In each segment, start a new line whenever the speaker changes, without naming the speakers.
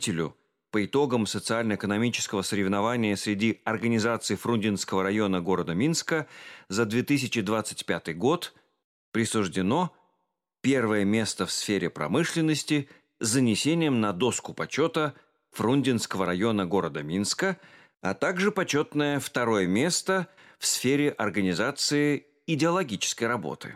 победителю по итогам социально-экономического соревнования среди организаций Фрунзенского района города Минска за 2025 год присуждено первое место в сфере промышленности с занесением на доску почета Фрунзенского района города Минска, а также почетное второе место в сфере организации идеологической работы.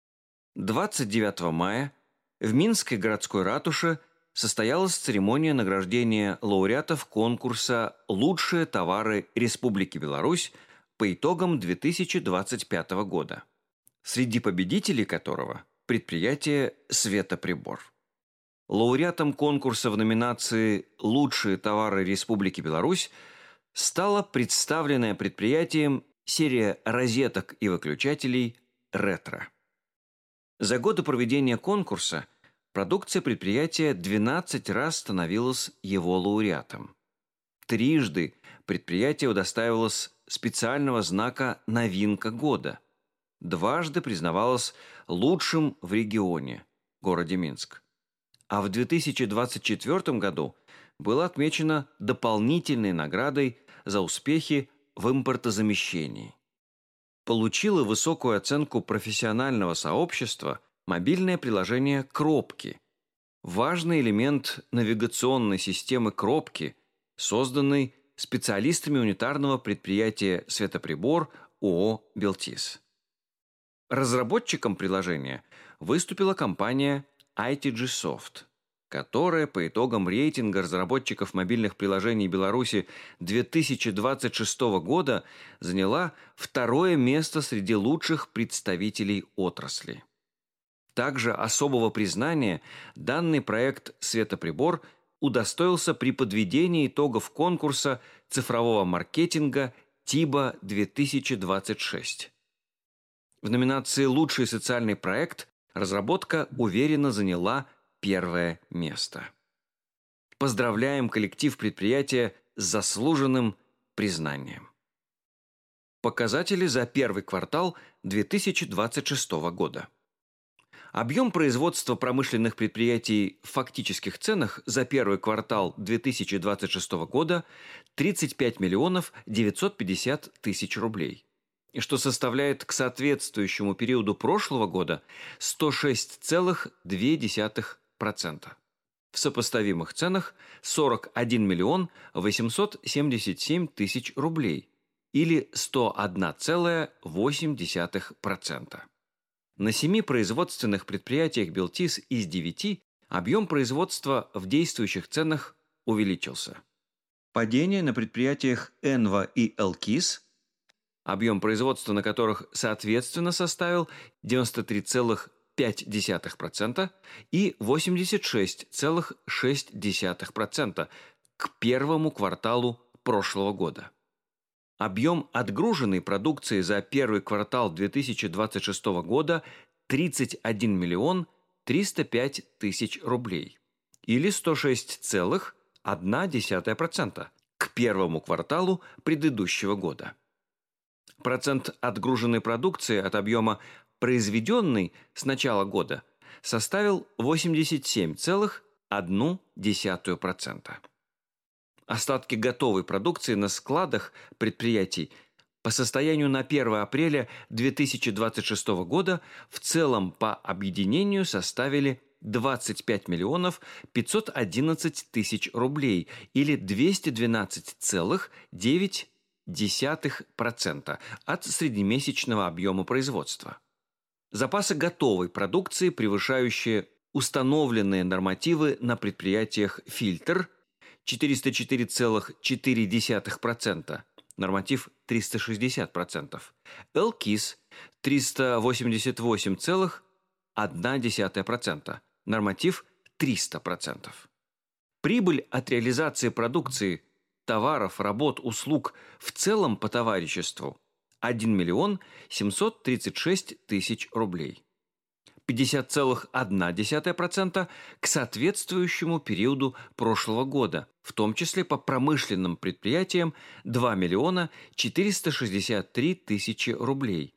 29 мая в Минской городской ратуше состоялась церемония награждения лауреатов конкурса «Лучшие товары Республики Беларусь» по итогам 2025 года, среди победителей которого предприятие «Светоприбор». Лауреатом конкурса в номинации «Лучшие товары Республики Беларусь» стало представленное предприятием серия розеток и выключателей «Ретро». За годы проведения конкурса продукция предприятия 12 раз становилась его лауреатом. Трижды предприятие удостаивалось специального знака «Новинка года». Дважды признавалось лучшим в регионе, городе Минск. А в 2024 году было отмечено дополнительной наградой за успехи в импортозамещении. Получило высокую оценку профессионального сообщества мобильное приложение «Кропки», важный элемент навигационной системы «Кропки», созданный специалистами унитарного предприятия «Светоприбор» ООО «Белтис». Разработчиком приложения выступила компания ITG Soft, которая по итогам рейтинга разработчиков мобильных приложений Беларуси 2026 года заняла второе место среди лучших представителей отрасли. Также особого признания данный проект «Светоприбор» удостоился при подведении итогов конкурса цифрового маркетинга ТИБА-2026. В номинации «Лучший социальный проект» разработка уверенно заняла первое место. Поздравляем коллектив предприятия с заслуженным признанием. Показатели за первый квартал 2026 года. Объем производства промышленных предприятий в фактических ценах за первый квартал 2026 года 35 миллионов 950 тысяч рублей, что составляет к соответствующему периоду прошлого года 106,2%. В сопоставимых ценах 41 миллион 877 тысяч рублей или 101,8%. На 7 производственных предприятиях Белтис из 9 объем производства в действующих ценах увеличился. Падение на предприятиях Энва и Элкис, объем производства на которых соответственно составил 93,5% и 86,6% к первому кварталу прошлого года. Объем отгруженной продукции за первый квартал 2026 года 31 миллион 305 тысяч рублей или 106,1% к первому кварталу предыдущего года. Процент отгруженной продукции от объема произведенной с начала года составил 87,1%. Остатки готовой продукции на складах предприятий по состоянию на 1 апреля 2026 года в целом по объединению составили 25 миллионов 511 тысяч рублей или 212,9% от среднемесячного объема производства. Запасы готовой продукции, превышающие установленные нормативы на предприятиях «Фильтр» 404,4%, норматив 360%, «Элкис» 388,1%, норматив 300%. Прибыль от реализации продукции, товаров, работ, услуг в целом по товариществу 1 миллион 736 тысяч рублей. 50,1% к соответствующему периоду прошлого года, в том числе по промышленным предприятиям 2 миллиона 463 тысячи рублей.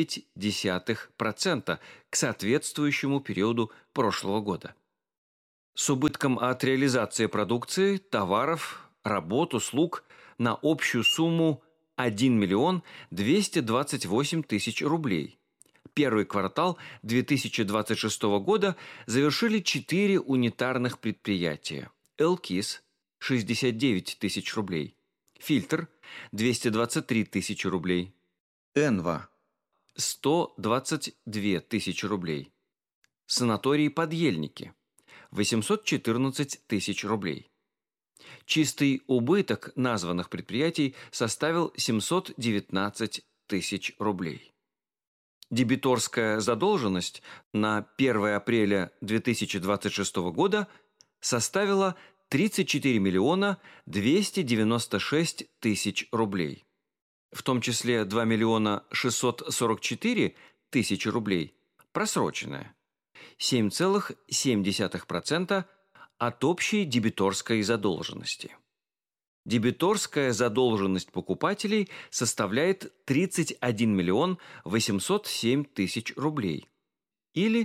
72,9% к соответствующему периоду прошлого года. с убытком от реализации продукции, товаров, работ, услуг на общую сумму 1 миллион 228 тысяч рублей. Первый квартал 2026 года завершили 4 унитарных предприятия. «Элкис» – 69 тысяч рублей, «Фильтр» – 223 тысячи рублей, «Энва» – 122 тысячи рублей, «Санаторий Подъельники» – 814 тысяч рублей. Чистый убыток названных предприятий составил 719 тысяч рублей. Дебиторская задолженность на 1 апреля 2026 года составила 34 миллиона 296 тысяч рублей, в том числе 2 миллиона 644 тысячи рублей просроченная, 7,7% от общей дебиторской задолженности. Дебиторская задолженность покупателей составляет 31 миллион 807 тысяч рублей или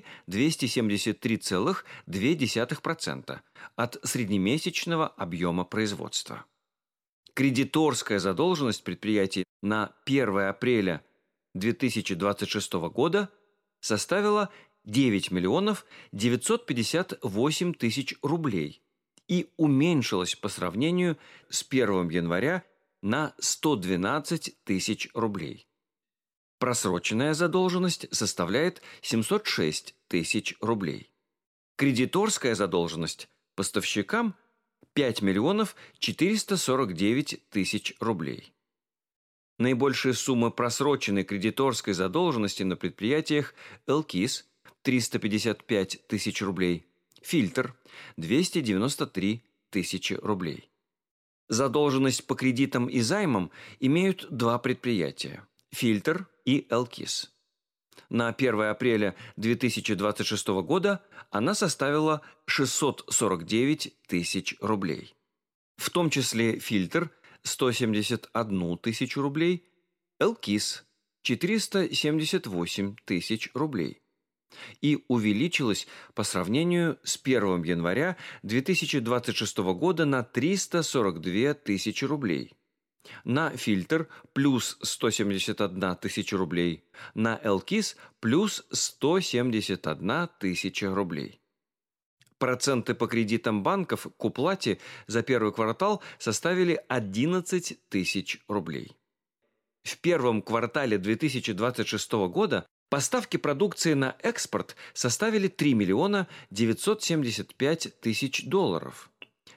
273,2% от среднемесячного объема производства. Кредиторская задолженность предприятий на 1 апреля 2026 года составила 9 миллионов 958 тысяч рублей и уменьшилась по сравнению с 1 января на 112 тысяч рублей. Просроченная задолженность составляет 706 тысяч рублей. Кредиторская задолженность поставщикам – 5 миллионов 449 тысяч рублей. Наибольшие суммы просроченной кредиторской задолженности на предприятиях «Элкис» – 355 тысяч рублей, «Фильтр» – 293 тысячи рублей. Задолженность по кредитам и займам имеют два предприятия – «Фильтр» и «Элкис». На 1 апреля 2026 года она составила 649 тысяч рублей. В том числе «Фильтр» – 171 тысячу рублей, «Элкис» – 478 тысяч рублей. И увеличилась по сравнению с 1 января 2026 года на 342 тысячи рублей. На «Фильтр» плюс 171 тысяча рублей, на «Элкис» плюс 171 тысяча рублей. Проценты по кредитам банков к уплате за первый квартал составили 11 тысяч рублей. В первом квартале 2026 года поставки продукции на экспорт составили 3 миллиона 975 тысяч долларов,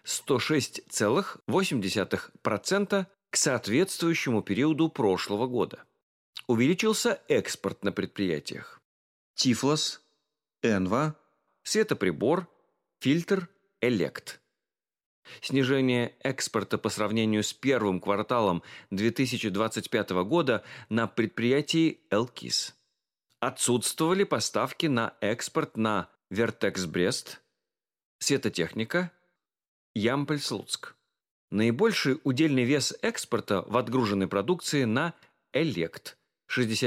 106,8% к соответствующему периоду прошлого года. Увеличился экспорт на предприятиях «Тифлос», «Энва», «Светоприбор», «Фильтр», «Элект». Снижение экспорта по сравнению с первым кварталом 2025 года на предприятии «Элкис». Отсутствовали поставки на экспорт на «Вертекс-Брест», «Светотехника», «Ямполь-Слуцк». Наибольший удельный вес экспорта в отгруженной продукции на «Элект» –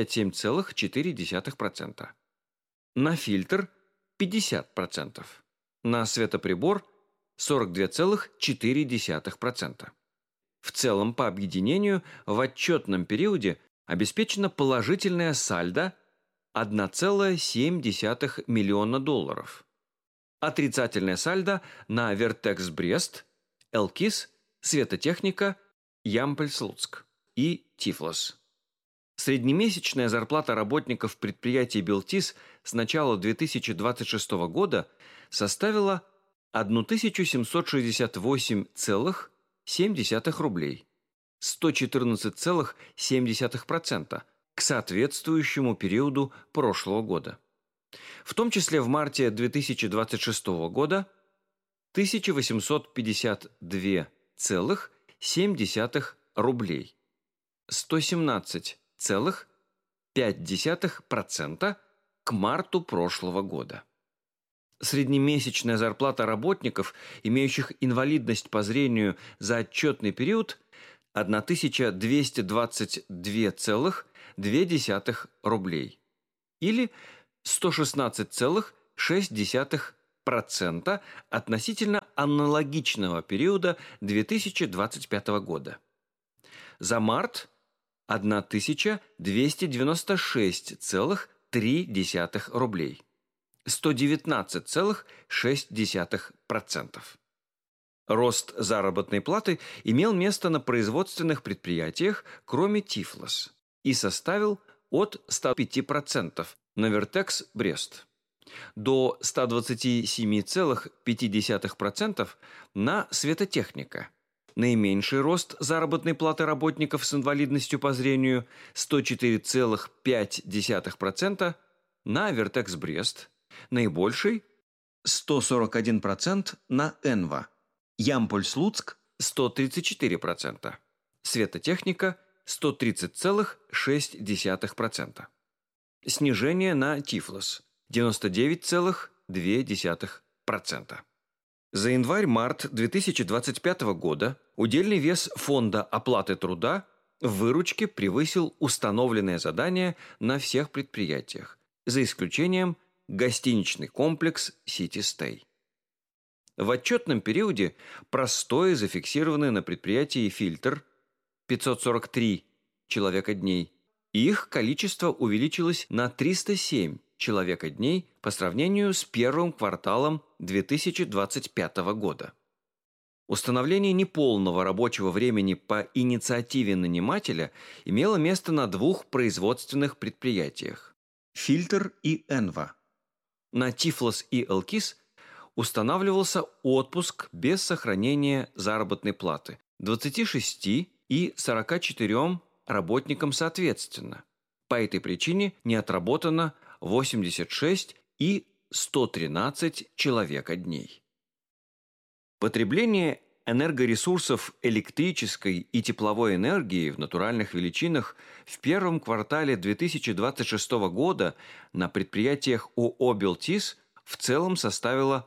67,4%, на «Фильтр» – 50%, на «Светоприбор» – 42,4%. В целом, по объединению, в отчетном периоде обеспечено положительное сальдо 1,7 миллиона долларов. Отрицательное сальдо на «Вертекс-Брест», «Элкис», «Светотехника», «Ямполь-Слуцк» и «Тифлос». Среднемесячная зарплата работников предприятий «Белтис» с начала 2026 года составила 1768,7 рублей, 114,7% к соответствующему периоду прошлого года. В том числе в марте 2026 года 1852,7 рублей, 117,5% к марту прошлого года. Среднемесячная зарплата работников, имеющих инвалидность по зрению за отчетный период, 1222,2 рублей или 116,6 относительно аналогичного периода 2025 года. За март – 1296,3 рублей. 119,6%. Рост заработной платы имел место на производственных предприятиях, кроме Тифлос, и составил от 105% на Вертекс Брест до 127,5% на Светотехника. Наименьший рост заработной платы работников с инвалидностью по зрению – 104,5% на Вертекс Брест, наибольший – 141% на Энва, Ямполь-Слуцк – 134%, Светотехника – 130,6%. Снижение на Тифлос – 99,2%. За январь-март 2025 года удельный вес фонда оплаты труда в выручке превысил установленное задание на всех предприятиях, за исключением гостиничный комплекс City Stay. В отчетном периоде простои зафиксированы на предприятии «Фильтр» 543 человека-дней, и их количество увеличилось на 307 человека-дней по сравнению с первым кварталом 2025 года. Установление неполного рабочего времени по инициативе нанимателя имело место на двух производственных предприятиях – «Фильтр» и «Энва». На Тифлос и Элкис устанавливался отпуск без сохранения заработной платы 26 и 44 работникам соответственно. По этой причине не отработано 86 и 113 человека-дней. Потребление энергоресурсов электрической и тепловой энергии в натуральных величинах в первом квартале 2026 года на предприятиях ООО «Белтис» в целом составило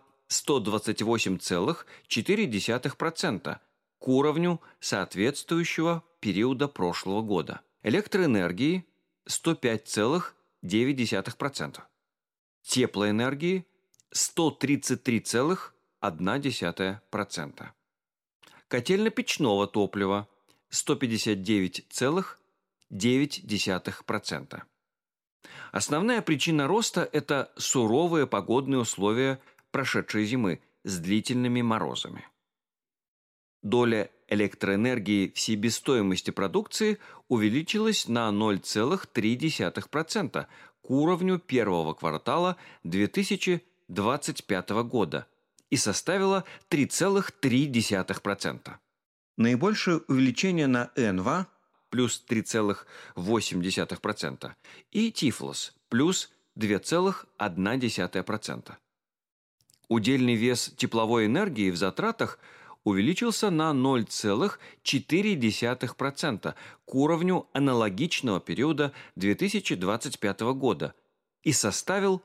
128,4% к уровню соответствующего периода прошлого года. Электроэнергии – 105,9%. Теплоэнергии – 133,1%. Котельно-печного топлива – 159,9%. Основная причина роста – это суровые погодные условия прошедшей зимы с длительными морозами. Доля электроэнергии в себестоимости продукции увеличилась на 0,3% к уровню первого квартала 2025 года и составила 3,3%. Наибольшее увеличение на Энва плюс 3,8% и Тифлос плюс 2,1%. Удельный вес тепловой энергии в затратах увеличился на 0,4% к уровню аналогичного периода 2025 года и составил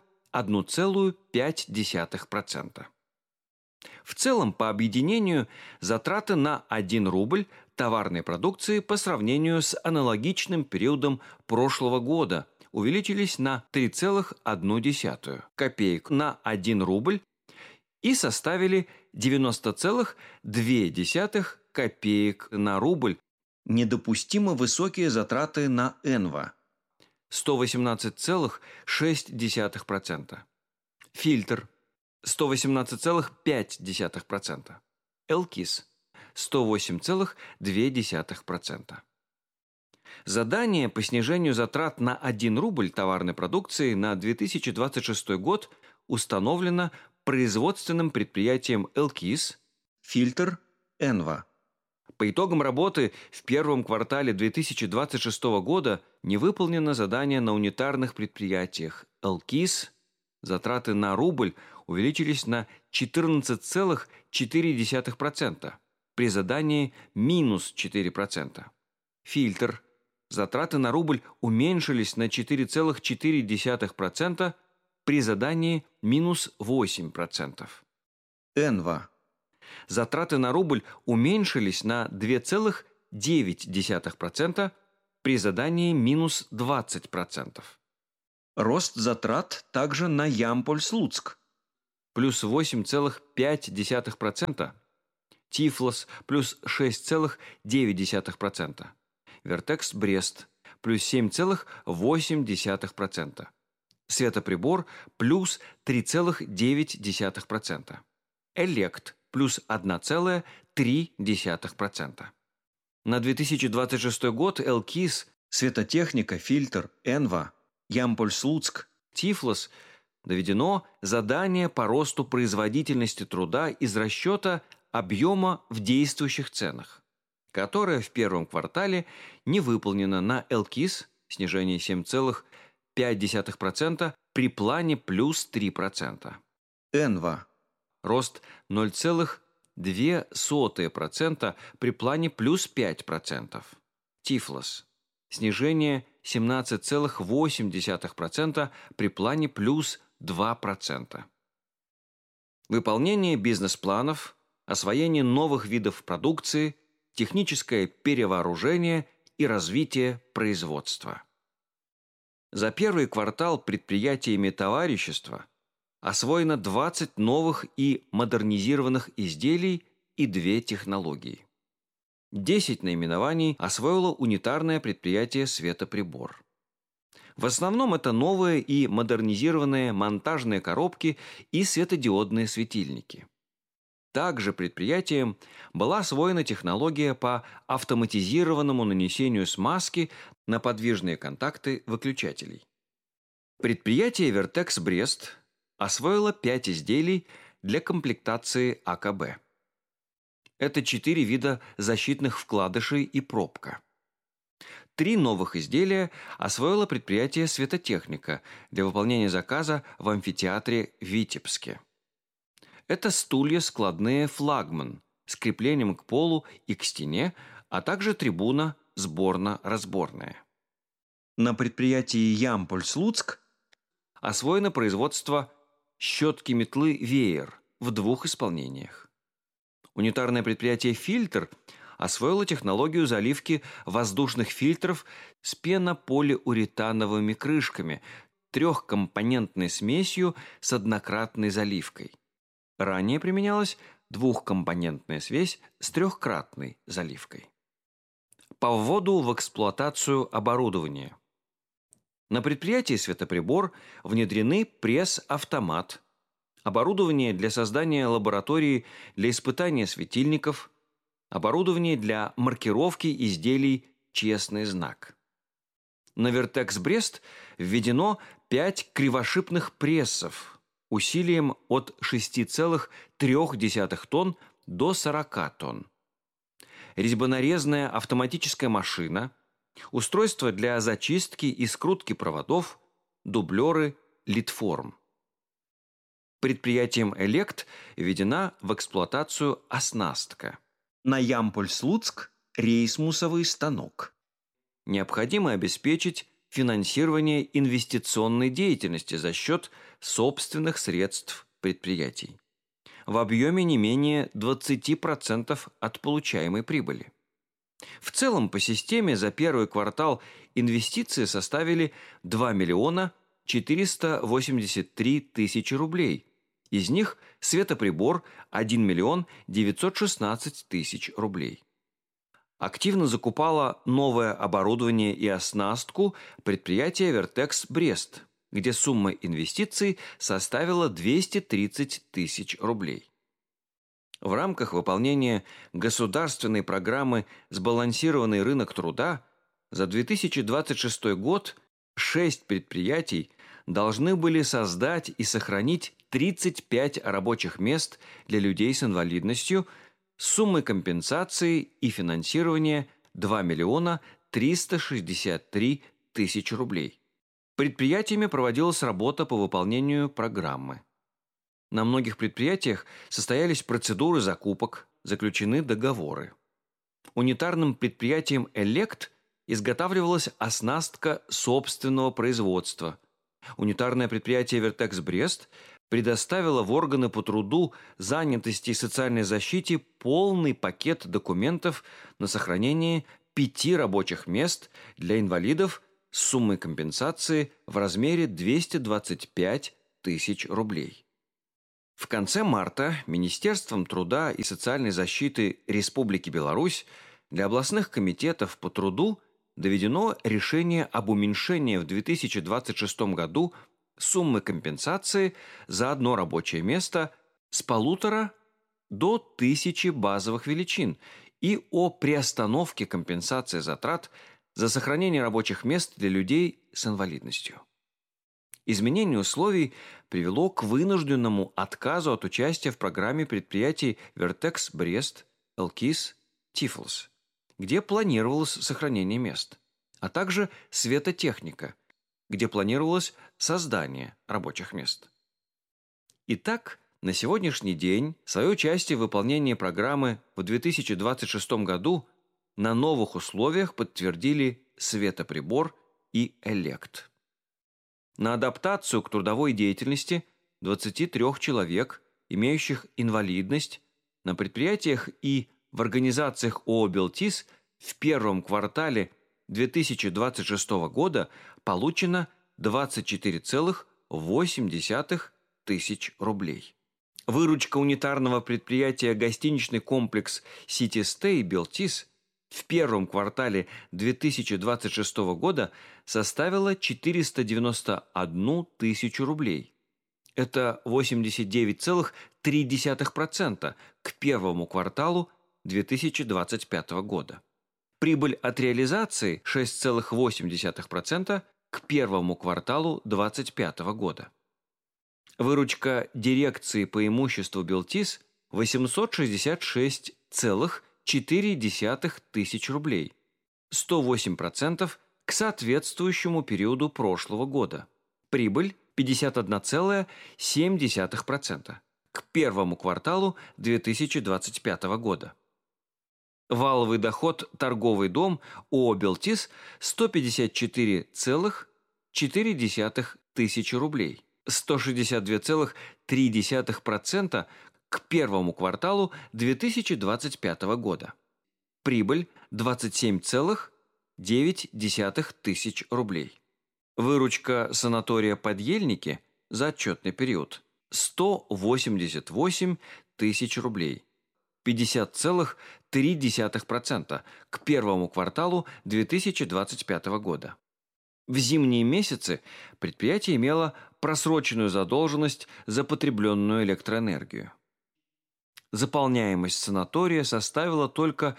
1,5%. В целом, по объединению, затраты на 1 рубль товарной продукции по сравнению с аналогичным периодом прошлого года увеличились на 3,1 копеек на 1 рубль и составили 90,2 копеек на рубль. Недопустимо высокие затраты на Энва – 118,6%. Фильтр – 118,5%. Элкис – 108,2%. Задание по снижению затрат на 1 рубль товарной продукции на 2026 год установлено производственным предприятием Элкис, Фильтр, Энва. По итогам работы в первом квартале 2026 года не выполнено задание на унитарных предприятиях Элкис. Затраты на рубль увеличились на 14,4% при задании минус 4%. Фильтр. Затраты на рубль уменьшились на 4,4% при задании минус 8%. Энва. Затраты на рубль уменьшились на 2,9% при задании минус 20%. Рост затрат также на Ямполь-Слуцк. плюс 8,5%, Тифлос плюс 6,9%, Вертекс Брест плюс 7,8%, Светоприбор плюс 3,9%, Элект плюс 1,3%. На 2026 год Элкис, Светотехника, Фильтр, Энва, Ямполь-Слуцк, Тифлос доведено задание по росту производительности труда из расчета объема в действующих ценах, которое в первом квартале не выполнено на Элкис, снижение 7,5% при плане плюс 3%. Энва, рост 0,2% при плане плюс 5%. Тифлос, снижение 17,8% при плане плюс 2%. Выполнение бизнес-планов, освоение новых видов продукции, техническое перевооружение и развитие производства. За первый квартал предприятиями товарищества освоено 20 новых и модернизированных изделий и 2 технологии. 10 наименований освоило унитарное предприятие «Светоприбор». В основном это новые и модернизированные монтажные коробки и светодиодные светильники. Также предприятием была освоена технология по автоматизированному нанесению смазки на подвижные контакты выключателей. Предприятие «Вертекс Брест» освоило 5 изделий для комплектации АКБ. Это 4 вида защитных вкладышей и пробка. 3 новых изделия освоило предприятие «Светотехника» для выполнения заказа в амфитеатре в Витебске. Это стулья складные «Флагман» с креплением к полу и к стене, а также трибуна сборно-разборная. На предприятии Ямполь-Слуцк освоено производство щетки-метлы «Веер» в 2 исполнениях. Унитарное предприятие «Фильтр» освоило технологию заливки воздушных фильтров с пенополиуретановыми крышками, 3-компонентной смесью с однократной заливкой. Ранее применялась 2-компонентная смесь с 3-кратной заливкой. По вводу в эксплуатацию оборудования. На предприятии «Светоприбор» внедрены пресс-автомат, оборудование для создания лаборатории для испытания светильников, оборудование для маркировки изделий «Честный знак». На Вертекс Брест введено 5 кривошипных прессов усилием от 6,3 тонн до 40 тонн. Резьбонарезная автоматическая машина, устройство для зачистки и скрутки проводов, дублеры, литформ. Предприятием «Элект» введена в эксплуатацию оснастка. На Ямполь-Слуцк рейсмусовый станок. Необходимо обеспечить финансирование инвестиционной деятельности за счет собственных средств предприятий в объеме не менее 20% от получаемой прибыли. В целом по системе за первый квартал инвестиции составили 2 миллиона 483 тысячи рублей. Из них Светоприбор – 1 миллион 916 тысяч рублей. Активно закупало новое оборудование и оснастку предприятие «Вертекс Брест», где сумма инвестиций составила 230 тысяч рублей. В рамках выполнения государственной программы «Сбалансированный рынок труда» за 2026 год 6 предприятий должны были создать и сохранить 35 рабочих мест для людей с инвалидностью с суммой компенсации и финансирования 2 миллиона 363 тысячи рублей. Предприятиями проводилась работа по выполнению программы. На многих предприятиях состоялись процедуры закупок, заключены договоры. Унитарным предприятием «Элект» изготавливалась оснастка собственного производства. Унитарное предприятие «Вертекс Брест» предоставило в органы по труду, занятости и социальной защите полный пакет документов на сохранение 5 рабочих мест для инвалидов с суммой компенсации в размере 225 тысяч рублей. В конце марта Министерством труда и социальной защиты Республики Беларусь для областных комитетов по труду доведено решение об уменьшении в 2026 году суммы компенсации за одно рабочее место с 1,5 до 1000 базовых величин и о приостановке компенсации затрат за сохранение рабочих мест для людей с инвалидностью. Изменение условий привело к вынужденному отказу от участия в программе предприятий Vertex Брест, Элкис, Тифлс, где планировалось сохранение мест, а также Светотехника, где планировалось создание рабочих мест. Итак, на сегодняшний день свое участие в выполнении программы в 2026 году на новых условиях подтвердили Светоприбор и Элект. На адаптацию к трудовой деятельности 23 человек, имеющих инвалидность, на предприятиях и в организациях ООО «Белтис» в первом квартале 2026 года получено 24,8 тысяч рублей. Выручка унитарного предприятия «Гостиничный комплекс Сити Стей Белтис» в первом квартале 2026 года составила 491 тысячу рублей. Это 89,3% к первому кварталу 2025 года. Прибыль от реализации 6,8% к первому кварталу 2025 года. Выручка дирекции по имуществу Белтис 866,4 тысяч рублей, 108% к соответствующему периоду прошлого года. Прибыль 51,7% к первому кварталу 2025 года. Валовый доход торговый дом ООО «Белтис» 154,4 тысячи рублей, 162,3% к первому кварталу 2025 года. Прибыль 27,9 тысяч рублей. Выручка санатория «Подъельники» за отчетный период 188 тысяч рублей, 50,3% к первому кварталу 2025 года. В зимние месяцы предприятие имело просроченную задолженность за потребленную электроэнергию. Заполняемость санатория составила только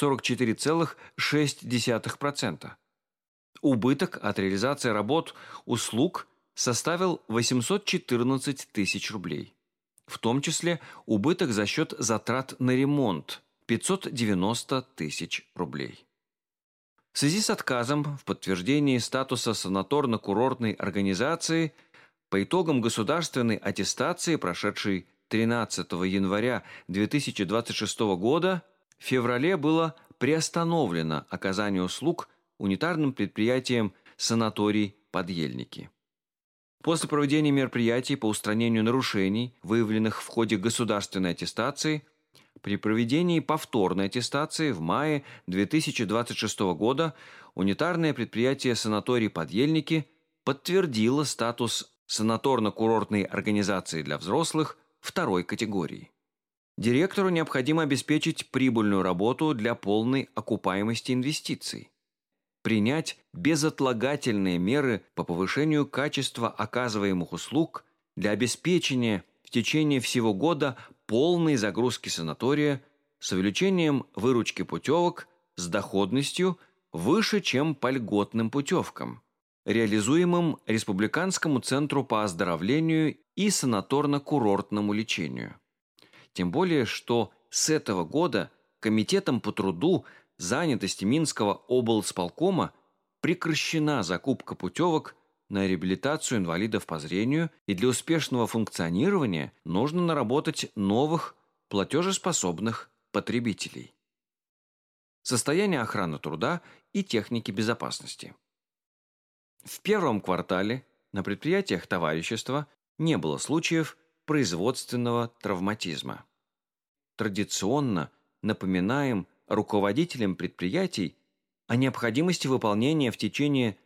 44,6%. Убыток от реализации работ, услуг составил 814 тысяч рублей. В том числе убыток за счет затрат на ремонт – 590 тысяч рублей. В связи с отказом в подтверждении статуса санаторно-курортной организации по итогам государственной аттестации, прошедшей 13 января 2026 года, в феврале было приостановлено оказание услуг унитарным предприятиям «Санаторий Подъельники». После проведения мероприятий по устранению нарушений, выявленных в ходе государственной аттестации, при проведении повторной аттестации в мае 2026 года унитарное предприятие «Санаторий Подъельники» подтвердило статус санаторно-курортной организации для взрослых второй категории. Директору необходимо обеспечить прибыльную работу для полной окупаемости инвестиций, принять безотлагательные меры по повышению качества оказываемых услуг для обеспечения в течение всего года полной загрузки санатория с увеличением выручки путевок с доходностью выше, чем по льготным путевкам, реализуемым Республиканскому центру по оздоровлению и санаторно-курортному лечению. Тем более, что с этого года Комитетом по труду, занятости Минского облсполкома прекращена закупка путевок на реабилитацию инвалидов по зрению, и для успешного функционирования нужно наработать новых платежеспособных потребителей. Состояние охраны труда и техники безопасности. В первом квартале на предприятиях товарищества не было случаев производственного травматизма. Традиционно напоминаем руководителям предприятий о необходимости выполнения в течение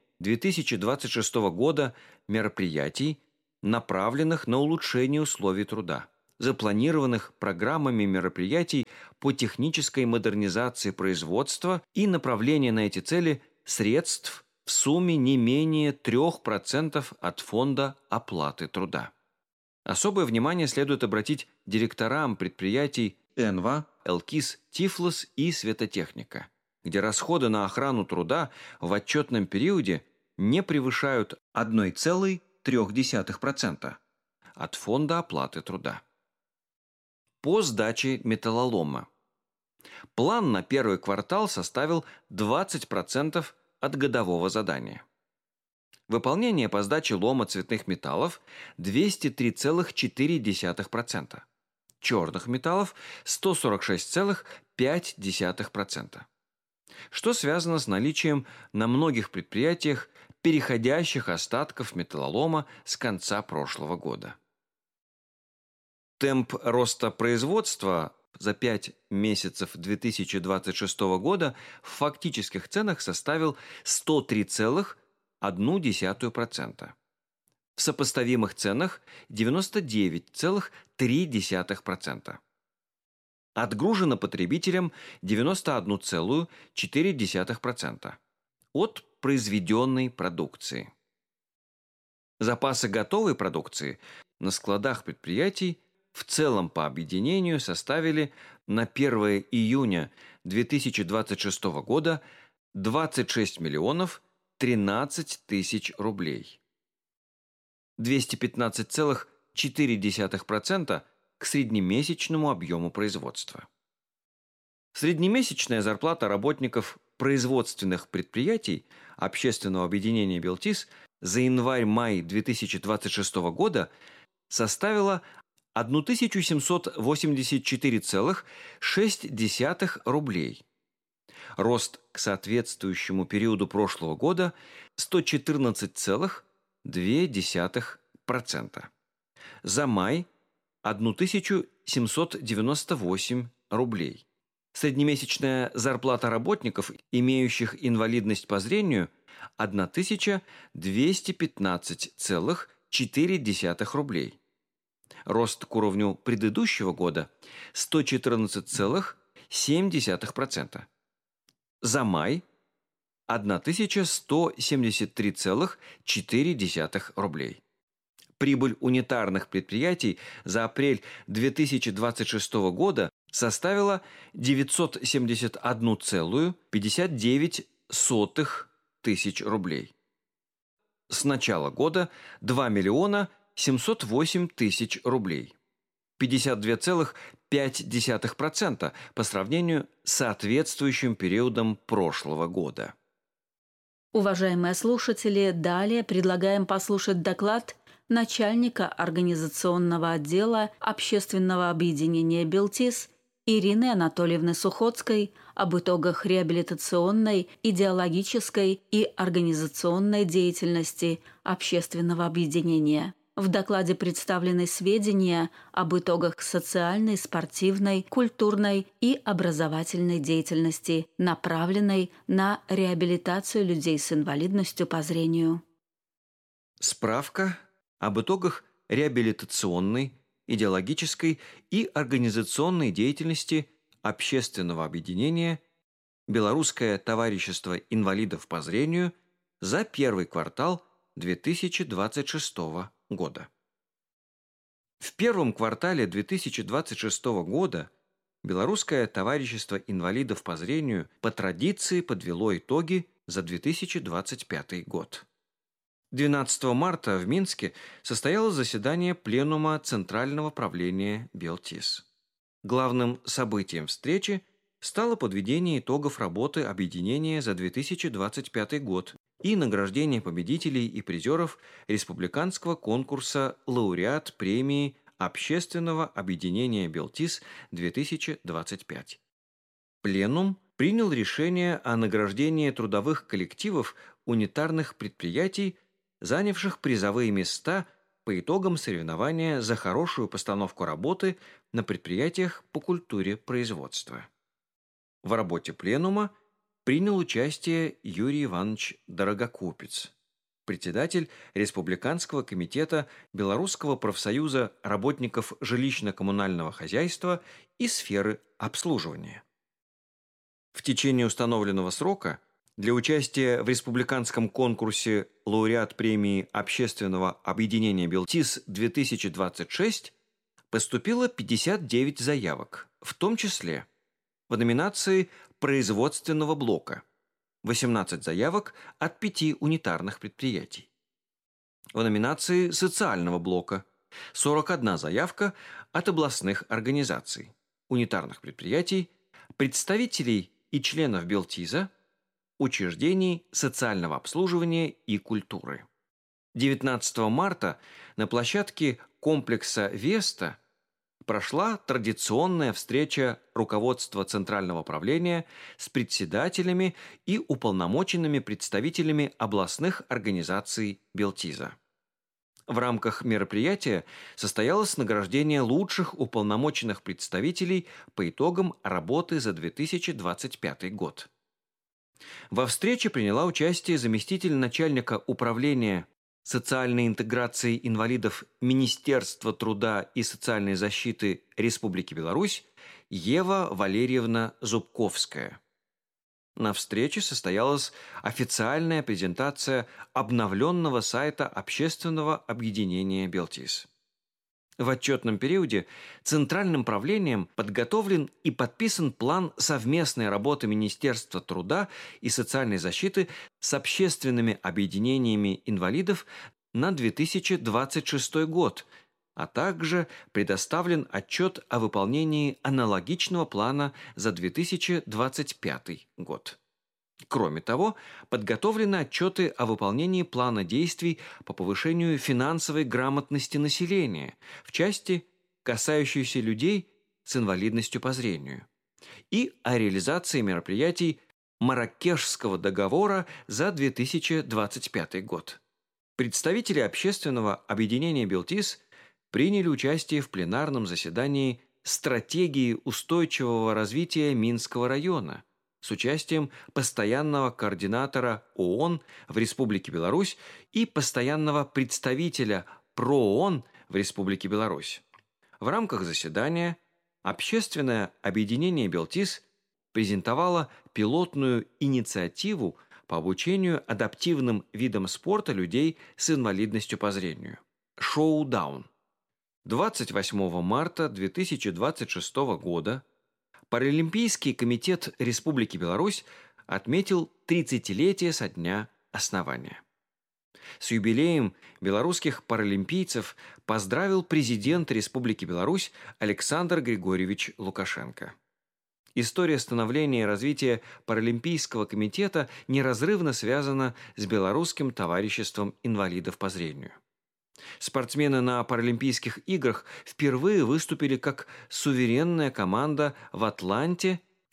2026 года мероприятий, направленных на улучшение условий труда, запланированных программами мероприятий по технической модернизации производства и направления на эти цели средств в сумме не менее 3% от фонда оплаты труда. Особое внимание следует обратить директорам предприятий «Энва», «Элкис», «Тифлос» и «Светотехника», где расходы на охрану труда в отчетном периоде не превышают 1,3% от фонда оплаты труда. По сдаче металлолома. План на первый квартал составил 20% от годового задания. Выполнение по сдаче лома цветных металлов – 203,4%, черных металлов – 146,5%, что связано с наличием на многих предприятиях переходящих остатков металлолома с конца прошлого года. Темп роста производства за 5 месяцев 2026 года в фактических ценах составил 103,1%. В сопоставимых ценах 99,3%. Отгружено потребителям 91,4% от произведенной продукции. Запасы готовой продукции на складах предприятий в целом по объединению составили на 1 июня 2026 года 26 миллионов 13 тысяч рублей. 215,4% к среднемесячному объему производства. Среднемесячная зарплата работников производственных предприятий общественного объединения «Белтис» за январь-май 2026 года составила 1784,6 рублей. Рост к соответствующему периоду прошлого года 114,2%. За май – 1798 рублей. Среднемесячная зарплата работников, имеющих инвалидность по зрению – 1215,4 рублей. Рост к уровню предыдущего года – 114,7%. За май – 1173,4 рублей. Прибыль унитарных предприятий за апрель 2026 года составила 971,59 тысяч рублей. С начала года 2 миллиона 708 тысяч рублей. 52,5% по сравнению с соответствующим периодом прошлого года.
Уважаемые слушатели, далее предлагаем послушать доклад начальника организационного отдела общественного объединения «Белтис» Ирины Анатольевны Сухоцкой об итогах реабилитационной, идеологической и организационной деятельности общественного объединения. В докладе представлены сведения об итогах социальной, спортивной, культурной и образовательной деятельности, направленной на реабилитацию людей с инвалидностью по зрению.
Справка об итогах реабилитационной, идеологической и организационной деятельности общественного объединения «Белорусское товарищество инвалидов по зрению» за первый квартал 2026 года. В первом квартале 2026 года Белорусское товарищество инвалидов по зрению по традиции подвело итоги за 2025 год. 12 марта в Минске состоялось заседание Пленума Центрального правления Белтис. Главным событием встречи стало подведение итогов работы объединения за 2025 год и награждение победителей и призеров республиканского конкурса «Лауреат премии Общественного объединения Белтис-2025». Пленум принял решение о награждении трудовых коллективов унитарных предприятий, занявших призовые места по итогам соревнования за хорошую постановку работы на предприятиях по культуре производства. В работе пленума принял участие Юрий Иванович Дорогокупец, председатель Республиканского комитета Белорусского профсоюза работников жилищно-коммунального хозяйства и сферы обслуживания. В течение установленного срока для участия в республиканском конкурсе лауреат премии Общественного объединения «Белтис-2026» поступило 59 заявок, в том числе в номинации производственного блока 18 заявок от 5 унитарных предприятий. В номинации социального блока 41 заявка от областных организаций, унитарных предприятий, представителей и членов Белтиза, учреждений социального обслуживания и культуры. 19 марта на площадке комплекса «Веста» прошла традиционная встреча руководства Центрального правления с председателями и уполномоченными представителями областных организаций Белтиза. В рамках мероприятия состоялось награждение лучших уполномоченных представителей по итогам работы за 2025 год. Во встрече приняла участие заместитель начальника управления социальной интеграции инвалидов Министерства труда и социальной защиты Республики Беларусь Ева Валерьевна Зубковская. На встрече состоялась официальная презентация обновленного сайта Общественного объединения «Белтис». В отчетном периоде Центральным правлением подготовлен и подписан план совместной работы Министерства труда и социальной защиты с общественными объединениями инвалидов на 2026 год, а также предоставлен отчет о выполнении аналогичного плана за 2025 год. Кроме того, подготовлены отчеты о выполнении плана действий по повышению финансовой грамотности населения в части, касающейся людей с инвалидностью по зрению, и о реализации мероприятий Марракешского договора за 2025 год. Представители общественного объединения «Белтис» приняли участие в пленарном заседании «Стратегии устойчивого развития Минского района» с участием постоянного координатора ООН в Республике Беларусь и постоянного представителя ПРООН в Республике Беларусь. В рамках заседания общественное объединение «Белтис» презентовало пилотную инициативу по обучению адаптивным видам спорта людей с инвалидностью по зрению – «Шоу-даун». 28 марта 2026 года Паралимпийский комитет Республики Беларусь отметил 30-летие со дня основания. С юбилеем белорусских паралимпийцев поздравил президент Республики Беларусь Александр Григорьевич Лукашенко. История становления и развития Паралимпийского комитета неразрывно связана с Белорусским товариществом инвалидов по зрению. Спортсмены на Паралимпийских играх впервые выступили как суверенная команда в Атланте в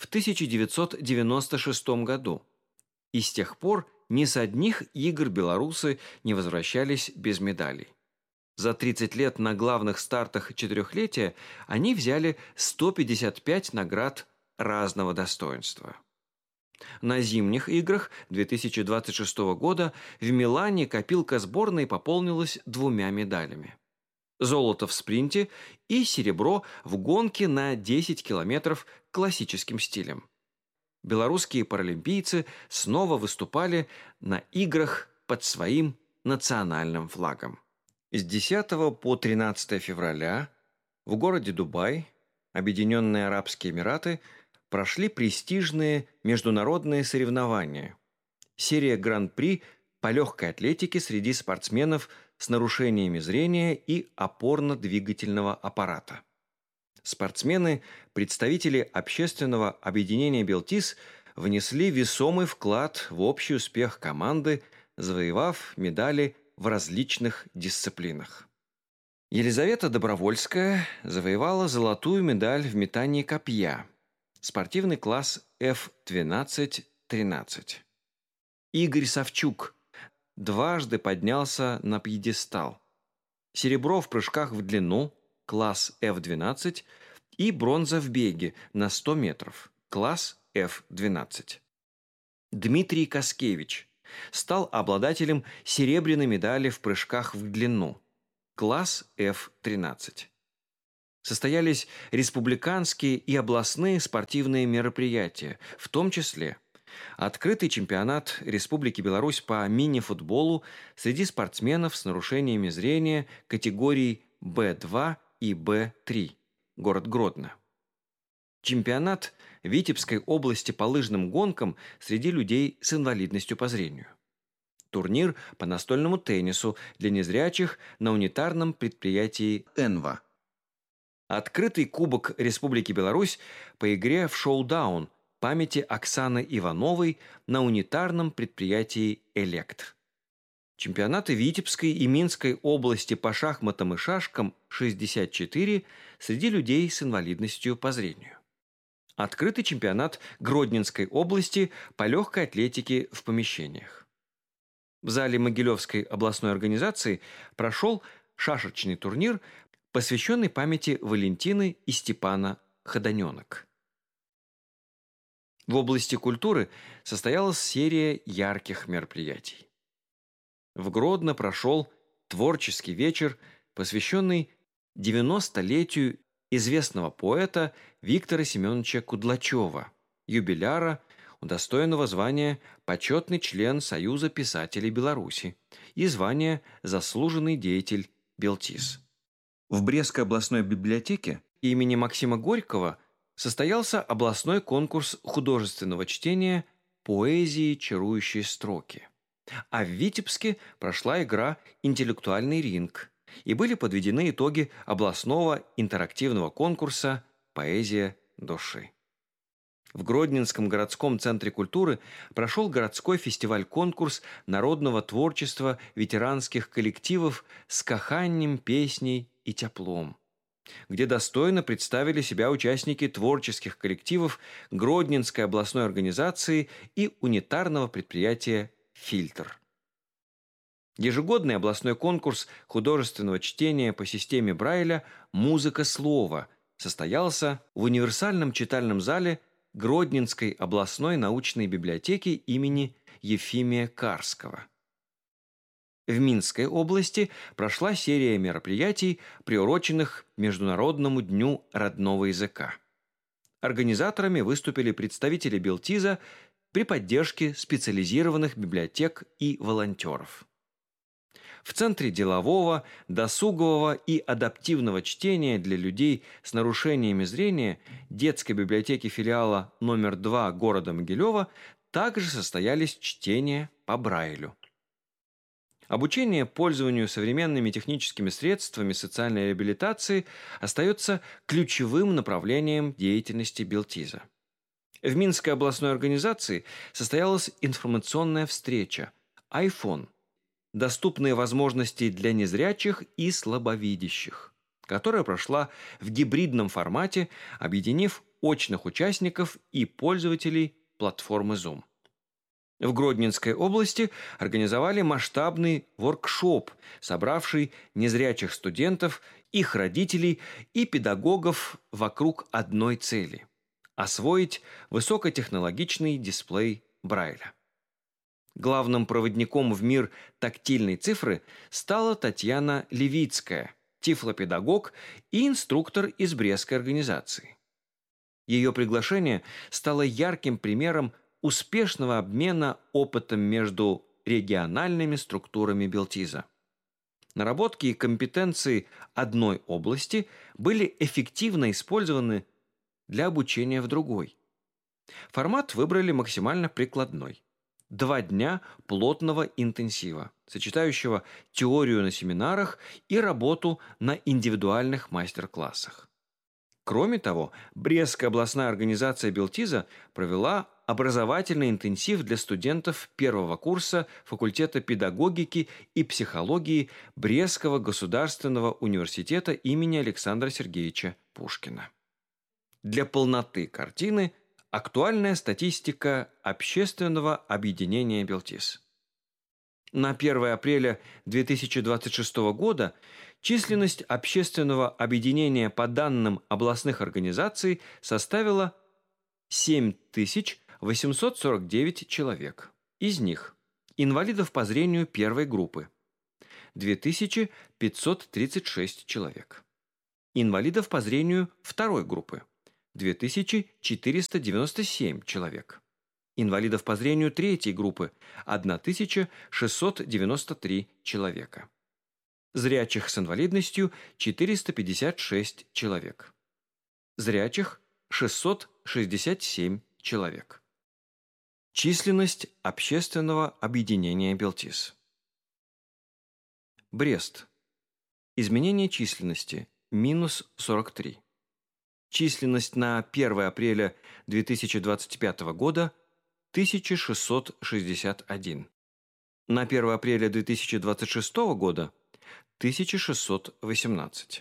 1996 году. И с тех пор ни с одних игр белорусы не возвращались без медалей. За 30 лет на главных стартах четырехлетия они взяли 155 наград разного достоинства. На зимних играх 2026 года в Милане копилка сборной пополнилась 2 медалями. Золото в спринте и серебро в гонке на 10 километров классическим стилем. Белорусские паралимпийцы снова выступали на играх под своим национальным флагом. С 10 по 13 февраля в городе Дубай, Объединенные Арабские Эмираты, прошли престижные международные соревнования. Серия Гран-при по легкой атлетике среди спортсменов с нарушениями зрения и опорно-двигательного аппарата. Спортсмены, представители общественного объединения «Белтис», внесли весомый вклад в общий успех команды, завоевав медали в различных дисциплинах. Елизавета Добровольская завоевала золотую медаль в метании копья, спортивный класс F12-13. Игорь Савчук дважды поднялся на пьедестал. Серебро в прыжках в длину, класс F12, и бронза в беге на 100 метров, класс F12. Дмитрий Каскевич Стал обладателем серебряной медали в прыжках в длину, класс F-13. Состоялись республиканские и областные спортивные мероприятия, в том числе открытый чемпионат Республики Беларусь по мини-футболу среди спортсменов с нарушениями зрения категорий Б2 и Б3, город Гродно. Чемпионат Витебской области по лыжным гонкам среди людей с инвалидностью по зрению. Турнир по настольному теннису для незрячих на унитарном предприятии «Энва». Открытый Кубок Республики Беларусь по игре в шоу-даун памяти Оксаны Ивановой на унитарном предприятии «Элект». Чемпионаты Витебской и Минской области по шахматам и шашкам 64 среди людей с инвалидностью по зрению. Открытый чемпионат Гродненской области по легкой атлетике в помещениях. В зале Могилевской областной организации прошел шашечный турнир, посвященный памяти Валентины и Степана Ходоненок. В области культуры состоялась серия ярких мероприятий. В Гродно прошел творческий вечер, посвященный 90-летию известного поэта Виктора Семеновича Кудлачева, юбиляра, удостоенного звания почетный член Союза писателей Беларуси и звания заслуженный деятель Белтис. В Брестской областной библиотеке имени Максима Горького состоялся областной конкурс художественного чтения «Поэзии чарующие строки». А в Витебске прошла игра «Интеллектуальный ринг», и были подведены итоги областного интерактивного конкурса «Поэзия души». В Гродненском городском центре культуры прошел городской фестиваль-конкурс народного творчества ветеранских коллективов с каханьем, песней и теплом, где достойно представили себя участники творческих коллективов Гродненской областной организации и унитарного предприятия «Фильтр». Ежегодный областной конкурс художественного чтения по системе Брайля «Музыка слова» состоялся в универсальном читальном зале Гродненской областной научной библиотеки имени Ефимия Карского. В Минской области прошла серия мероприятий, приуроченных Международному дню родного языка. Организаторами выступили представители Белтиза при поддержке специализированных библиотек и волонтеров. В Центре делового, досугового и адаптивного чтения для людей с нарушениями зрения детской библиотеки филиала номер 2 города Могилева также состоялись чтения по Брайлю. Обучение пользованию современными техническими средствами социальной реабилитации остается ключевым направлением деятельности Белтиза. В Минской областной организации состоялась информационная встреча «Айфон. Доступные возможности для незрячих и слабовидящих», которая прошла в гибридном формате, объединив очных участников и пользователей платформы Zoom. В Гродненской области организовали масштабный воркшоп, собравший незрячих студентов, их родителей и педагогов вокруг одной цели – освоить высокотехнологичный дисплей Брайля. Главным проводником в мир тактильной цифры стала Татьяна Левицкая, тифлопедагог и инструктор из Брестской организации. Ее приглашение стало ярким примером успешного обмена опытом между региональными структурами Белтиза. Наработки и компетенции одной области были эффективно использованы для обучения в другой. Формат выбрали максимально прикладной. 2 дня плотного интенсива, сочетающего теорию на семинарах и работу на индивидуальных мастер-классах. Кроме того, Брестская областная организация Белтиза провела образовательный интенсив для студентов первого курса факультета педагогики и психологии Брестского государственного университета имени Александра Сергеевича Пушкина. Для полноты картины актуальная статистика общественного объединения Белтиз. На 1 апреля 2026 года численность общественного объединения по данным областных организаций составила 7849 человек. Из них Инвалидов по зрению первой группы – 2536 человек. Инвалидов по зрению второй группы – 2497 человек. Инвалидов по зрению третьей группы – 1693 человека. Зрячих с инвалидностью – 456 человек. Зрячих – 667 человек. Численность общественного объединения Белтис. Брест. Изменение численности – минус 43. Численность на 1 апреля 2025 года – 1661. На 1 апреля 2026 года – 1618.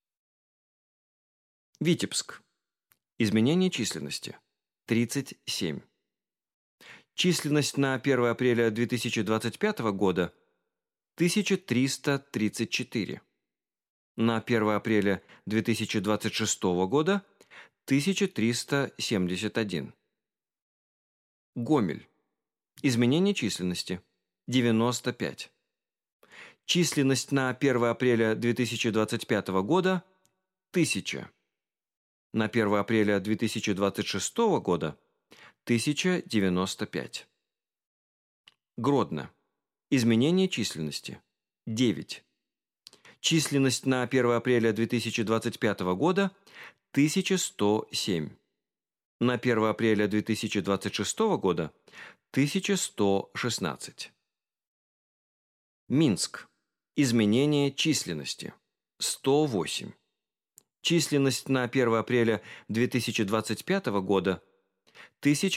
Витебск. Изменение численности – 37. Численность на 1 апреля 2025 года – 1334. На 1 апреля 2026 года – 1371. Гомель. Изменение численности – 95. Численность на 1 апреля 2025 года – 1000. На 1 апреля 2026 года – 1095. Гродно. Изменение численности – 9. Численность на 1 апреля 2025 года – 1107. На 1 апреля 2026 года – 1116. Минск. Изменение численности – 108. Численность на 1 апреля 2025 года –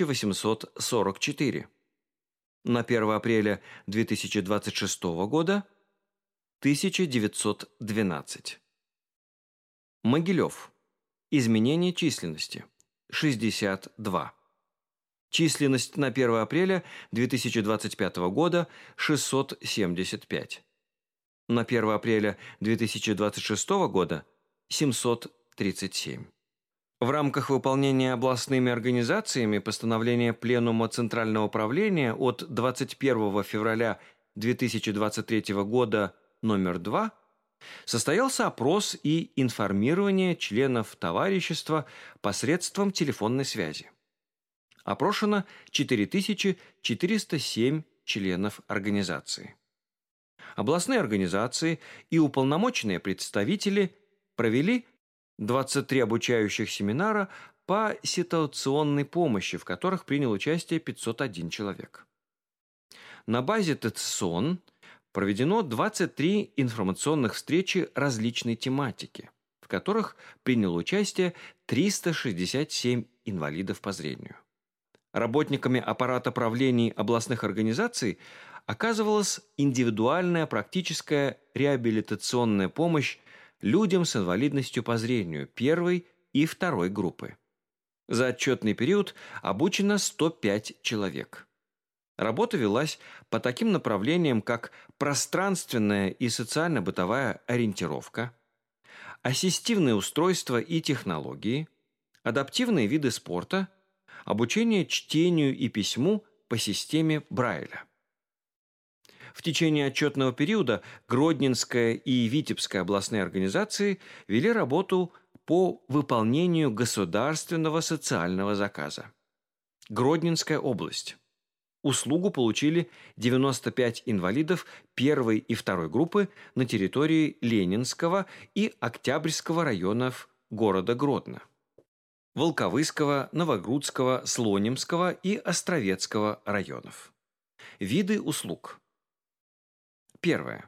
1844. На 1 апреля 2026 года – 1912. Могилев. Изменение численности – 62. Численность на 1 апреля 2025 года – 675. На 1 апреля 2026 года – 737. В рамках выполнения областными организациями постановления Пленума Центрального правления от 21 февраля 2023 года номер 2 состоялся опрос и информирование членов товарищества посредством телефонной связи. Опрошено 4407 членов организации. Областные организации и уполномоченные представители провели 23 обучающих семинара по ситуационной помощи, в которых принял участие 501 человек. На базе ТЦСОН проведено 23 информационных встречи различной тематики, в которых приняло участие 367 инвалидов по зрению. Работниками аппарата правлений областных организаций оказывалась индивидуальная практическая реабилитационная помощь людям с инвалидностью по зрению первой и второй группы. За отчетный период обучено 105 человек. Работа велась по таким направлениям, как пространственная и социально-бытовая ориентировка, ассистивные устройства и технологии, адаптивные виды спорта, обучение чтению и письму по системе Брайля. В течение отчетного периода Гродненская и Витебская областные организации вели работу по выполнению государственного социального заказа. Гродненская область. Услугу получили 95 инвалидов первой и второй группы на территории Ленинского и Октябрьского районов города Гродно, Волковыского, Новогрудского, Слонимского и Островецкого районов. Виды услуг. Первое.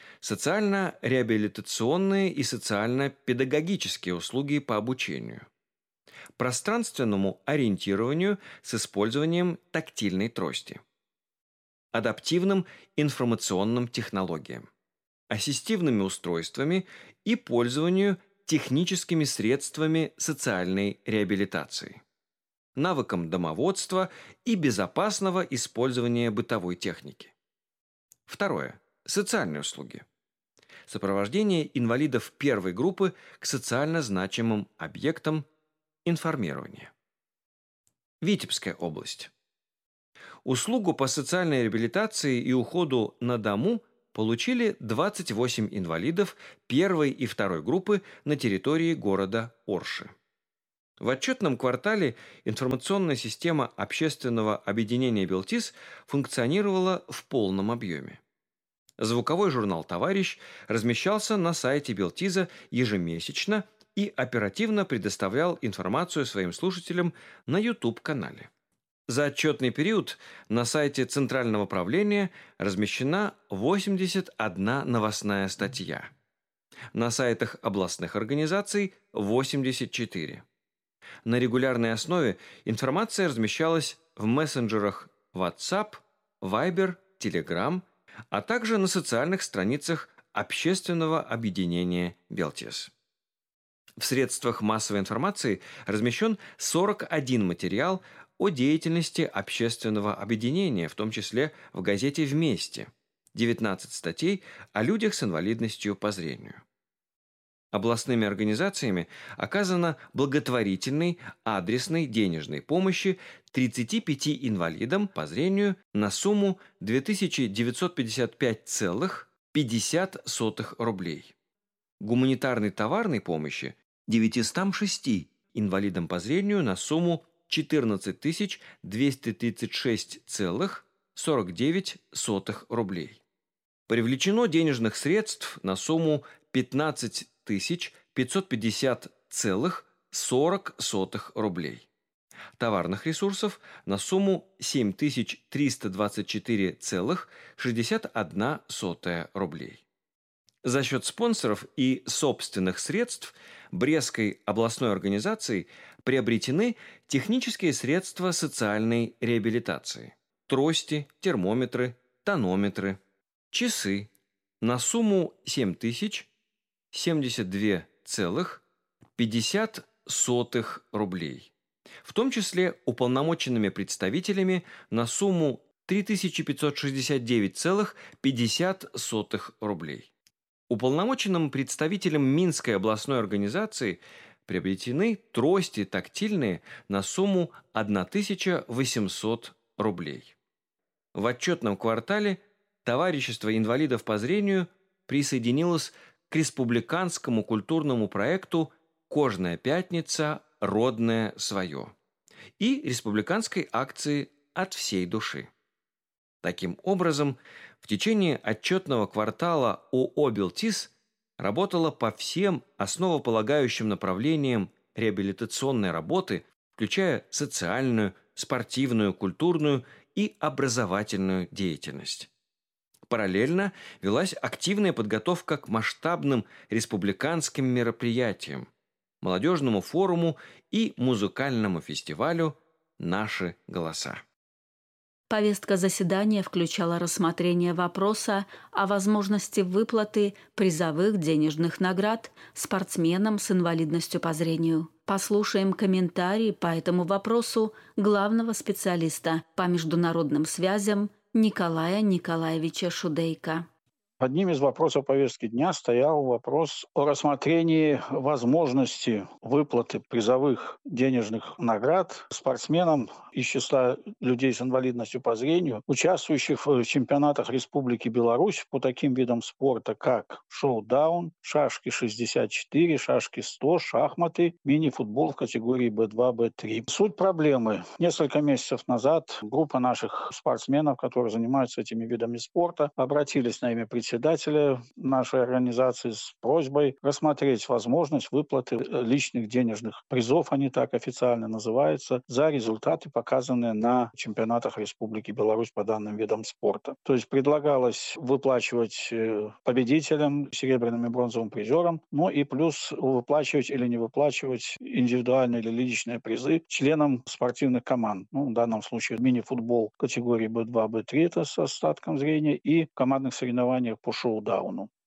Социально-реабилитационные и социально-педагогические услуги по обучению. Пространственному ориентированию с использованием тактильной трости. Адаптивным информационным технологиям. Ассистивными устройствами и пользованию техническими средствами социальной реабилитации. Навыкам домоводства и безопасного использования бытовой техники. Второе. Социальные услуги. Сопровождение инвалидов первой группы к социально значимым объектам, информирования. Витебская область. Услугу по социальной реабилитации и уходу на дому получили 28 инвалидов первой и второй группы на территории города Орши. В отчетном квартале информационная система общественного объединения «Белтис» функционировала в полном объеме. Звуковой журнал «Товарищ» размещался на сайте Белтиза ежемесячно и оперативно предоставлял информацию своим слушателям на YouTube-канале. За отчетный период на сайте Центрального правления размещена 81 новостная статья. На сайтах областных организаций – 84. На регулярной основе информация размещалась в мессенджерах WhatsApp, Viber, Telegram, а также на социальных страницах общественного объединения «Белтис». В средствах массовой информации размещен 41 материал о деятельности общественного объединения, в том числе в газете «Вместе», 19 статей о людях с инвалидностью по зрению. Областными организациями оказано благотворительной, адресной, денежной помощи 35 инвалидам по зрению на сумму 2955,50 рублей. Гуманитарной товарной помощи 906 инвалидам по зрению на сумму 14 236,49 рублей. Привлечено денежных средств на сумму 15 550,40 рублей. Товарных ресурсов на сумму 7324,61 рублей. За счет спонсоров и собственных средств Брестской областной организацией приобретены технические средства социальной реабилитации: трости, термометры, тонометры, часы на сумму 7072,50 рублей, в том числе уполномоченными представителями на сумму 3569,50 рублей. Уполномоченным представителям Минской областной организации приобретены трости тактильные на сумму 1800 рублей. В отчетном квартале Товарищество инвалидов по зрению присоединилось к республиканскому культурному проекту «Кожная пятница. Родное свое» и республиканской акции «От всей души». Таким образом, в течение отчетного квартала ООО «Белтис» работала по всем основополагающим направлениям реабилитационной работы, включая социальную, спортивную, культурную и образовательную деятельность. Параллельно велась активная подготовка к масштабным республиканским мероприятиям, молодежному форуму и музыкальному фестивалю «Наши голоса».
Повестка заседания включала рассмотрение вопроса о возможности выплаты призовых денежных наград спортсменам с инвалидностью по зрению. Послушаем комментарии по этому вопросу главного специалиста по международным связям Николая Николаевича Шудейко.
Одним из вопросов повестки дня стоял вопрос о рассмотрении возможности выплаты призовых денежных наград спортсменам из числа людей с инвалидностью по зрению, участвующих в чемпионатах Республики Беларусь по таким видам спорта, как шоу-даун, шашки-64, шашки-100, шахматы, мини-футбол в категории Б2, Б3. Суть проблемы. Несколько месяцев назад группа наших спортсменов, которые занимаются этими видами спорта, обратились на имя председателя нашей организации с просьбой рассмотреть возможность выплаты личных денежных призов, они так официально называются, за результаты, показанные на чемпионатах Республики Беларусь по данным видам спорта. То есть предлагалось выплачивать победителям, серебряным и бронзовым призерам, но и плюс выплачивать или не выплачивать индивидуальные или личные призы членам спортивных команд. В данном случае мини-футбол категории Б2, Б3, это с остатком зрения, и в командных соревнованиях по шоу-дауну.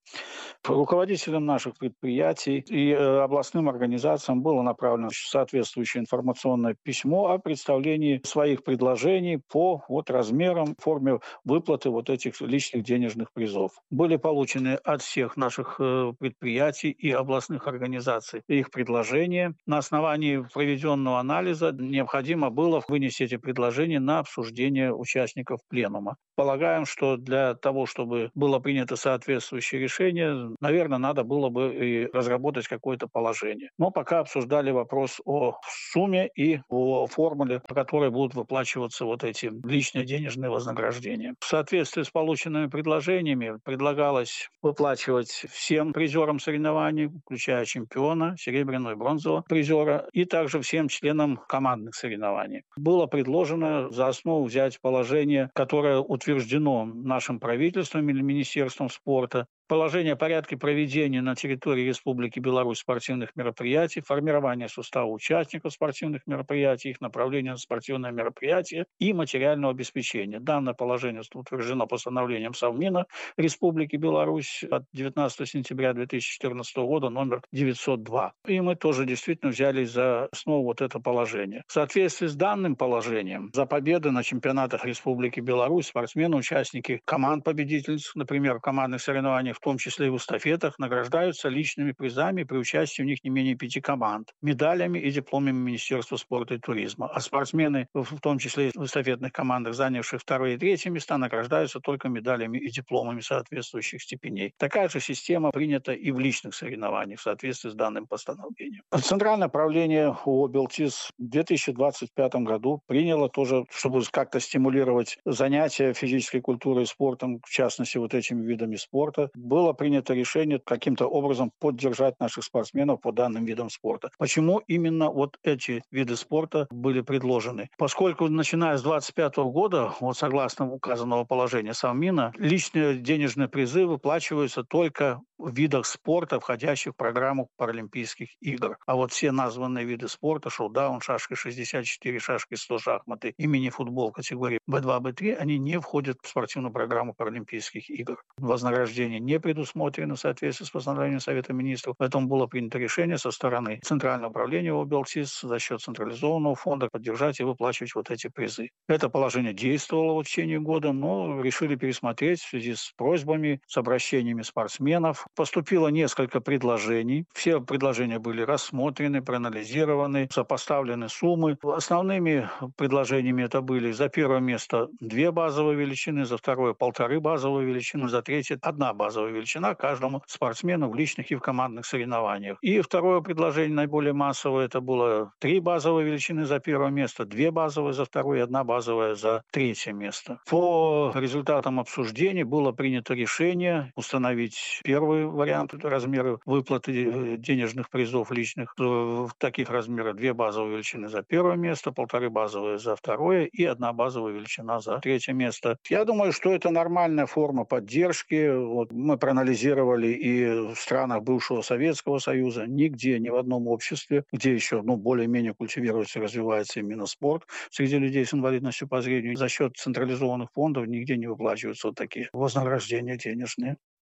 Руководителям наших предприятий и областным организациям было направлено соответствующее информационное письмо о представлении своих предложений по размерам, форме выплаты этих личных денежных призов. Были получены от всех наших предприятий и областных организаций их предложения. На основании проведенного анализа необходимо было вынести эти предложения на обсуждение участников пленума. Полагаем, что для того, чтобы было принято соответствующее решение, наверное, надо было бы и разработать какое-то положение. Но пока обсуждали вопрос о сумме и о формуле, по которой будут выплачиваться эти личные денежные вознаграждения. В соответствии с полученными предложениями предлагалось выплачивать всем призерам соревнований, включая чемпиона, серебряного и бронзового призера, и также всем членам командных соревнований. Было предложено за основу взять положение, которое утверждено нашим правительством или Министерством спорта, положение о порядке проведения на территории Республики Беларусь спортивных мероприятий, формирование состава участников спортивных мероприятий, их направление на спортивное мероприятие и материального обеспечения. Данное положение утверждено постановлением Совмина Республики Беларусь от 19 сентября 2014 года номер 902. И мы тоже действительно взяли за основу это положение. В соответствии с данным положением за победы на чемпионатах Республики Беларусь спортсмены, участники команд победительниц, например, в командных соревнованиях, в том числе и в эстафетах, награждаются личными призами при участии в них не менее 5 команд, медалями и дипломами Министерства спорта и туризма. А спортсмены, в том числе и в эстафетных командах, занявших 2 и 3 места, награждаются только медалями и дипломами соответствующих степеней. Такая же система принята и в личных соревнованиях в соответствии с данным постановлением. Центральное правление ООО «Белтиз» в 2025 году приняло тоже, чтобы как-то стимулировать занятия физической культурой и спортом, в частности, этими видами спорта, было принято решение каким-то образом поддержать наших спортсменов по данным видам спорта. Почему именно эти виды спорта были предложены? Поскольку начиная с 2025 года, согласно указанного положения Совмина, личные денежные призы выплачиваются только в видах спорта, входящих в программу Паралимпийских игр. А все названные виды спорта, шоу-даун, шашки 64, шашки 100, шахматы и мини-футбол категории B2, B3, они не входят в спортивную программу Паралимпийских игр. Вознаграждение не предусмотрено в соответствии с постановлением Совета министров. Поэтому было принято решение со стороны Центрального управления ОБЛТИС за счет централизованного фонда поддержать и выплачивать эти призы. Это положение действовало в течение года, но решили пересмотреть в связи с просьбами, с обращениями спортсменов. Поступило несколько предложений. Все предложения были рассмотрены, проанализированы, сопоставлены суммы. Основными предложениями это были за первое место 2 базовые величины, за второе 1,5 базовые величины, за третье 1 базовая величина каждому спортсмену в личных и в командных соревнованиях. И второе предложение, наиболее массовое, это было 3 базовые величины за первое место, 2 базовые за второе и 1 базовая за третье место. По результатам обсуждений было принято решение установить первый вариант размеры выплаты денежных призов личных в таких размерах: 2 базовые величины за первое место, 1,5 базовые за второе и 1 базовая величина за третье место. Я думаю, что это нормальная форма поддержки. Мы проанализировали и в странах бывшего Советского Союза, нигде, ни в одном обществе, где еще более-менее культивируется и развивается именно спорт среди людей с инвалидностью по зрению, за счет централизованных фондов нигде не выплачиваются такие вознаграждения денежные.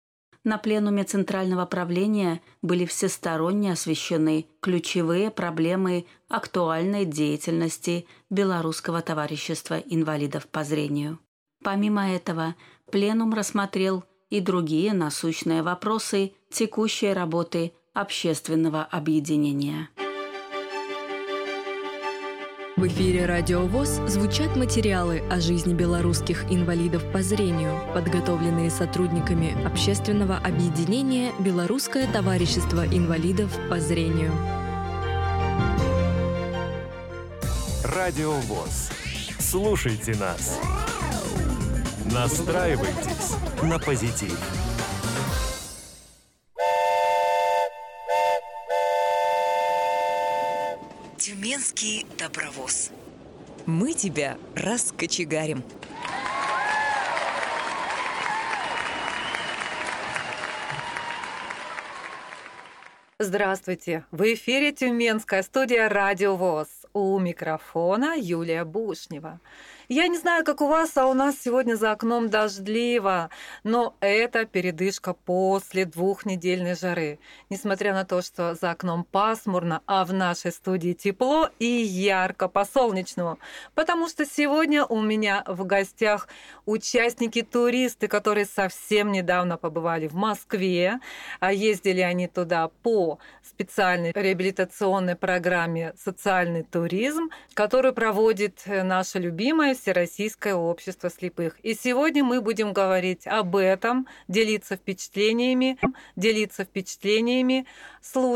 На пленуме Центрального правления были всесторонне освещены ключевые проблемы актуальной деятельности Белорусского товарищества инвалидов по зрению. Помимо этого, пленум рассмотрел и другие насущные вопросы текущей работы общественного объединения.
В эфире «Радио ВОС» звучат материалы о жизни белорусских инвалидов по зрению, подготовленные сотрудниками общественного объединения «Белорусское товарищество инвалидов по зрению».
«Радио ВОС». Слушайте нас. Настраивайтесь на позитив.
Тюменский добровоз. Мы тебя раскочегарим.
Здравствуйте! В эфире Тюменская студия «Радио ВОС». У микрофона Юлия Бушнева. Я не знаю, как у вас, а у нас сегодня за окном дождливо, но это передышка после 2-недельной жары. Несмотря на то, что за окном пасмурно, а в нашей студии тепло и ярко, по-солнечному. Потому что сегодня у меня в гостях участники-туристы, которые совсем недавно побывали в Москве, а ездили они туда по специальной реабилитационной программе «Социальный туризм», которую проводит наше любимое Всероссийское общество слепых. И сегодня мы будем говорить об этом, делиться впечатлениями,